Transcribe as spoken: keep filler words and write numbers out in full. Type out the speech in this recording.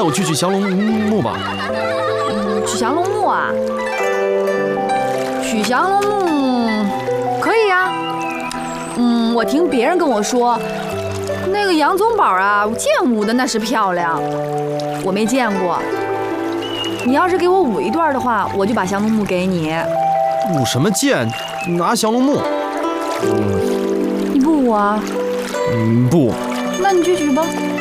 我去取降龙木吧。 嗯，取降龙木啊？取降龙木可以呀。嗯，我听别人跟我说，那个杨宗保啊，剑舞的那是漂亮，我没见过。你要是给我舞一段的话，我就把降龙木给你。 舞什么剑？拿降龙木。 嗯，你不舞啊？ 嗯，不。 那你去取吧。